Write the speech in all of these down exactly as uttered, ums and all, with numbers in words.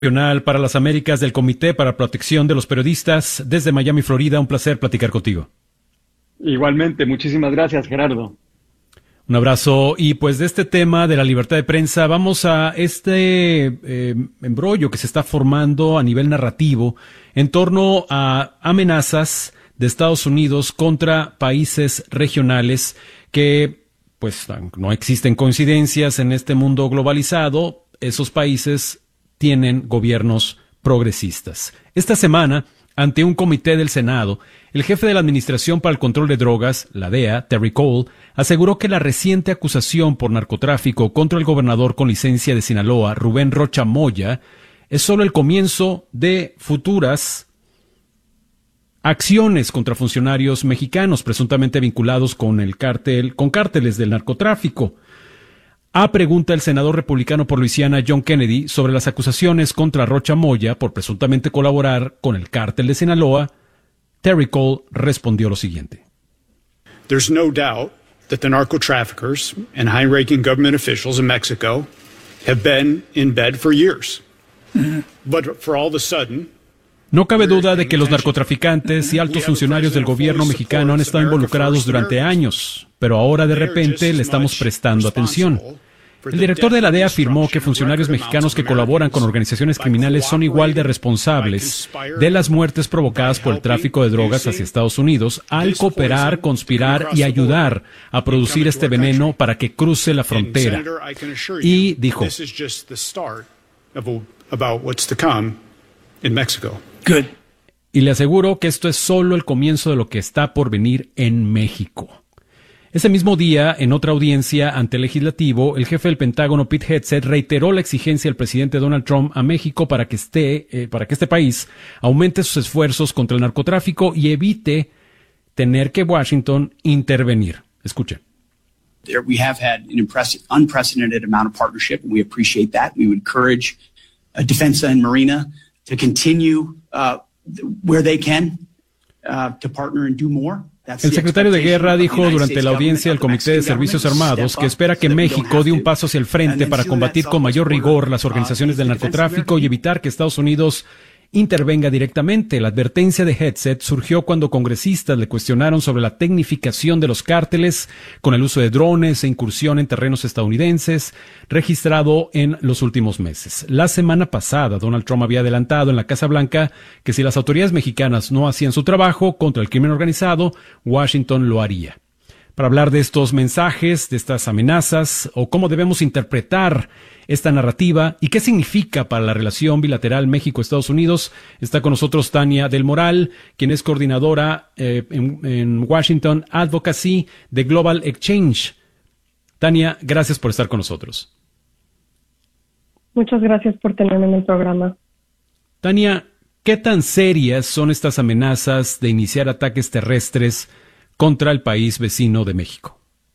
Nacional para las Américas del Comité para Protección de los Periodistas desde Miami, Florida. Un placer platicar contigo. Igualmente, muchísimas gracias, Gerardo. Un abrazo. Y pues de este tema de la libertad de prensa vamos a este eh, embrollo que se está formando a nivel narrativo en torno a amenazas de Estados Unidos contra países regionales que pues no existen coincidencias en este mundo globalizado. Esos países tienen gobiernos progresistas. Esta semana, ante un comité del Senado, el jefe de la Administración para el Control de Drogas, la D E A, Terry Cole, aseguró que la reciente acusación por narcotráfico contra el gobernador con licencia de Sinaloa, Rubén Rocha Moya, es solo el comienzo de futuras acciones contra funcionarios mexicanos presuntamente vinculados con el cártel, con cárteles del narcotráfico. A pregunta el senador republicano por Luisiana, John Kennedy, sobre las acusaciones contra Rocha Moya por presuntamente colaborar con el cártel de Sinaloa, Terry Cole respondió lo siguiente. There's no doubt that the narco traffickers and high-ranking government officials in Mexico have been in bed for years. But for all of a sudden, no cabe duda de que los narcotraficantes y altos funcionarios del gobierno mexicano han estado involucrados durante años, pero ahora de repente le estamos prestando atención. El director de la D E A afirmó que funcionarios mexicanos que colaboran con organizaciones criminales son igual de responsables de las muertes provocadas por el tráfico de drogas hacia Estados Unidos al cooperar, conspirar y ayudar a producir este veneno para que cruce la frontera. Y dijo, Good. Y le aseguro que esto es solo el comienzo de lo que está por venir en México. Ese mismo día, en otra audiencia ante el legislativo, el jefe del Pentágono, Pete Hegseth, reiteró la exigencia del presidente Donald Trump a México para que esté, eh, para que este país aumente sus esfuerzos contra el narcotráfico y evite tener que Washington intervenir. Escuche. There we have had an impressive, unprecedented amount of partnership, and we appreciate that. We would encourage uh, Defensa and Marina to continue uh, where they can uh, to partner and do more. El secretario de Guerra dijo durante la audiencia del Comité de Servicios Armados que espera que México dé un paso hacia el frente para combatir con mayor rigor las organizaciones del narcotráfico y evitar que Estados Unidos intervenga directamente. La advertencia de Hegseth surgió cuando congresistas le cuestionaron sobre la tecnificación de los cárteles con el uso de drones e incursión en terrenos estadounidenses registrado en los últimos meses. La semana pasada, Donald Trump había adelantado en la Casa Blanca que si las autoridades mexicanas no hacían su trabajo contra el crimen organizado, Washington lo haría. Para hablar de estos mensajes, de estas amenazas, o cómo debemos interpretar esta narrativa y qué significa para la relación bilateral México-Estados Unidos, está con nosotros Tania del Moral, quien es coordinadora eh, en, en Washington Advocacy de Global Exchange. Tania, gracias por estar con nosotros. Muchas gracias por tenerme en el programa. Tania, ¿qué tan serias son estas amenazas de iniciar ataques terrestres contra el país vecino de México?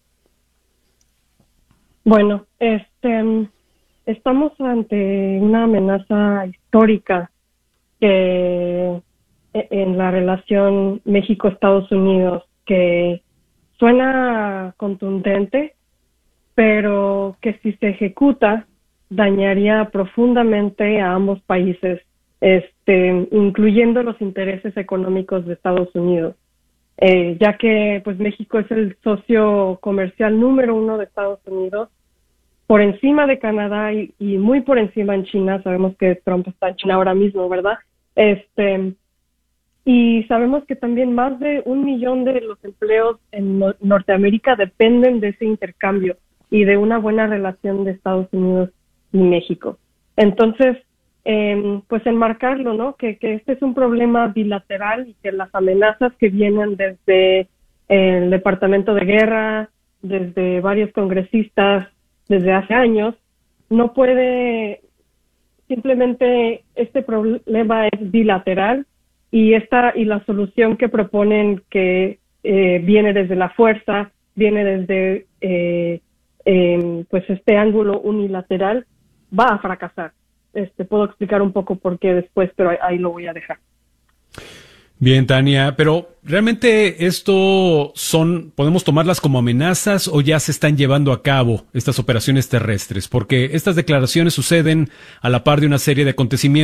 Bueno, este, estamos ante una amenaza histórica que en la relación México-Estados Unidos que suena contundente, pero que si se ejecuta dañaría profundamente a ambos países, este, incluyendo los intereses económicos de Estados Unidos. Eh, ya que pues México es el socio comercial número uno de Estados Unidos, por encima de Canadá y, y muy por encima en China. Sabemos que Trump está en China ahora mismo, ¿verdad? Este, y sabemos que también más de un millón de los empleos en no- Norteamérica dependen de ese intercambio y de una buena relación de Estados Unidos y México. Entonces, Eh, pues enmarcarlo, ¿no? Que, que este es un problema bilateral y que las amenazas que vienen desde el Departamento de Guerra, desde varios congresistas, desde hace años, no puede, simplemente este problema es bilateral y esta y la solución que proponen que eh, viene desde la fuerza, viene desde eh, eh, pues este ángulo unilateral, va a fracasar. Este, puedo explicar un poco por qué después, pero ahí, ahí lo voy a dejar. Bien, Tania, pero ¿realmente esto son, podemos tomarlas como amenazas o ya se están llevando a cabo estas operaciones terrestres? Porque estas declaraciones suceden a la par de una serie de acontecimientos